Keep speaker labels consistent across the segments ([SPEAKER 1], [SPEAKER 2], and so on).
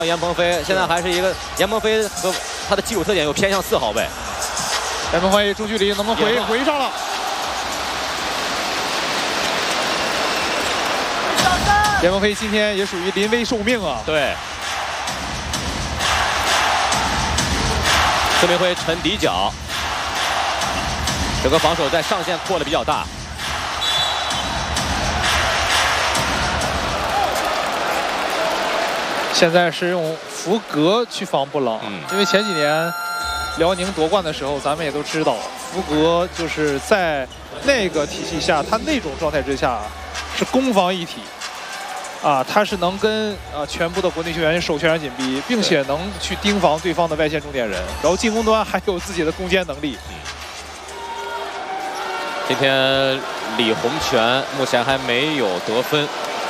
[SPEAKER 1] 严鹏飞现在还是一个严鹏飞和他的基础特点又偏向4号位。
[SPEAKER 2] 严鹏飞中距离能不能回上了？严鹏飞今天也属于临危受命啊。
[SPEAKER 1] 对。孙明辉沉底角，整个防守在上线扩的比较大。
[SPEAKER 2] 现在是用福格去防布朗，因为前几年辽宁夺冠的时候，咱们也都知道，福格就是在那个体系下，他那种状态之下是攻防一体，啊，他是能跟全部的国内球员手全紧逼，并且能去盯防对方的外线重点人，然后进攻端还有自己的攻坚能力。
[SPEAKER 1] 今天李洪权目前还没有得分。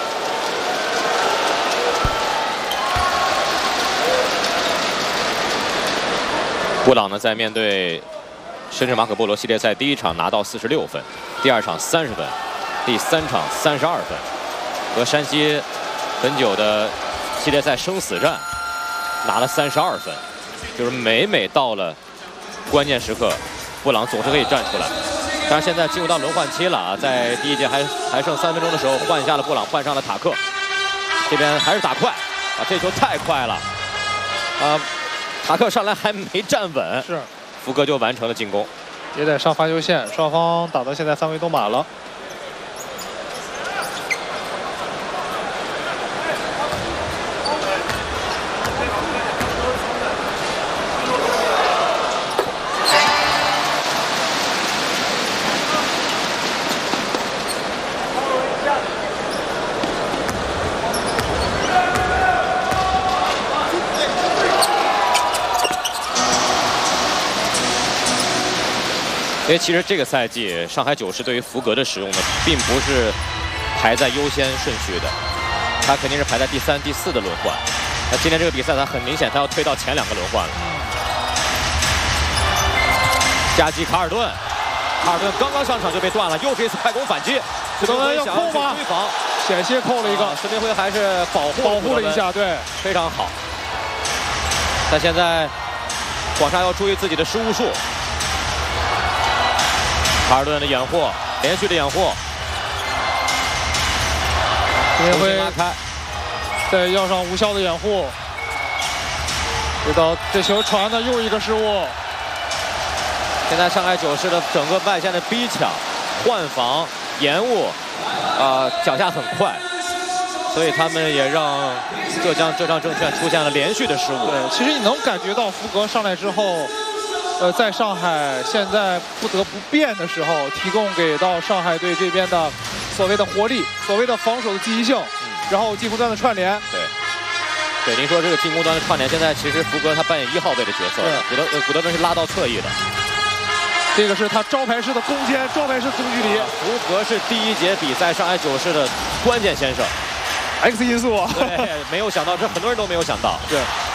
[SPEAKER 1] 布朗呢，在面对深圳马可波罗系列赛第1场拿到46分，第2场30分，第3场32分，和山西很久的系列赛生死战拿了32分，就是每到了关键时刻，布朗总是可以站出来。当然，现在进入到轮换期了啊，在第1节还剩3分钟的时候，换下了布朗，换上了塔克，这边还是打快啊，这球太快了啊！ 塔克上来还没站稳，
[SPEAKER 2] 是
[SPEAKER 1] 福格就完成了进攻，
[SPEAKER 2] 也得上罚球线，双方打到现在3位都满了。
[SPEAKER 1] 因为其实这个赛季上海9市对于福格的使用呢，并不是排在优先顺序的，他肯定是排在第3、第4的轮换。那今天这个比赛，他很明显他要推到前2个轮换了。夹击卡尔顿，卡尔顿刚刚上场就被断了，又是一次快攻反击。
[SPEAKER 2] 刚刚要扣吗？
[SPEAKER 1] 追防，
[SPEAKER 2] 险些扣了一个。
[SPEAKER 1] 孙明辉还是保护
[SPEAKER 2] 了一下，对，
[SPEAKER 1] 非常好。但现在广厦要注意自己的失误数。 卡尔顿的掩护，连续的掩护，
[SPEAKER 2] 孙明辉
[SPEAKER 1] 拉开，
[SPEAKER 2] 再要上无效的掩护，这球传的又一个失误。
[SPEAKER 1] 现在上海9市的整个外线的逼抢、换防、延误，脚下很快，所以他们也让浙江证券出现了连续的失误。
[SPEAKER 2] 对，其实你能感觉到福格上来之后。 在上海现在不得不变的时候，提供给到上海队这边的所谓的活力，所谓的防守的积极性，然后进攻端的串联。
[SPEAKER 1] 对，您说这个进攻端的串联，现在其实福格他扮演1号位的角色，古德温是拉到侧翼的，
[SPEAKER 2] 这个是他招牌式的攻坚，招牌式中距离。
[SPEAKER 1] 福格是第1节比赛上海9市的关键先生
[SPEAKER 2] ，X 因素。
[SPEAKER 1] 对，没有想到，这很多人都没有想到。
[SPEAKER 2] 对。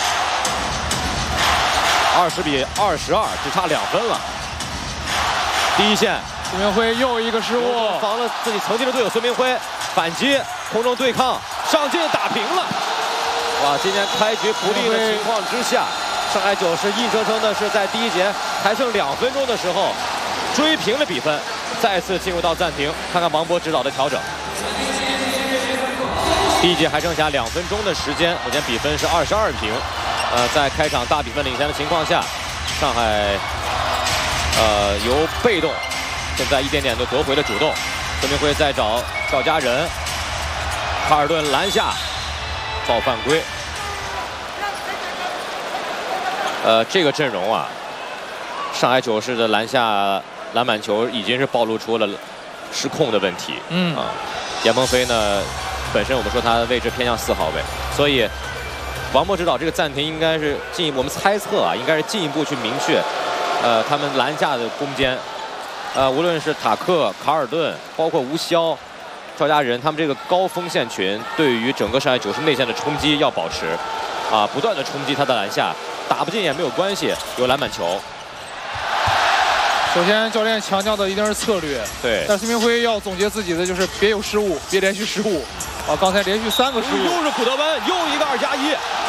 [SPEAKER 1] 20比22，只差2分了。第一线，
[SPEAKER 2] 孙明辉又一个失误，
[SPEAKER 1] 防了自己曾经的队友孙明辉，反击，空中对抗，上进打平了。哇，今天开局不利的情况之下，上海9市硬生生的是在第1节还剩2分钟的时候追平了比分，再次进入到暂停。看看王波指导的调整。第1节还剩下2分钟的时间，目前比分是22平。 在开场大比分领先的情况下，上海由被动，现在一点点的夺回了主动。孙明辉在找赵家人，卡尔顿篮下造犯规。这个阵容啊，上海9市的篮下篮板球已经是暴露出了失控的问题。严鹏飞呢，本身我们说他的位置偏向4号位，所以。 王波指导这个暂停应该是我们猜测啊，应该是进一步去明确，他们篮下的攻坚，无论是塔克、卡尔顿，包括吴骁、赵家人，他们这个高锋线群对于整个上海9市内线的冲击要保持，不断的冲击他的篮下，打不进也没有关系，有篮板球。
[SPEAKER 2] 首先，教练强调的一定是策略，
[SPEAKER 1] 对。
[SPEAKER 2] 但孙明辉要总结自己的就是别有失误，别连续失误。刚才连续3个失误，
[SPEAKER 1] 又是古德温，又一个2+1。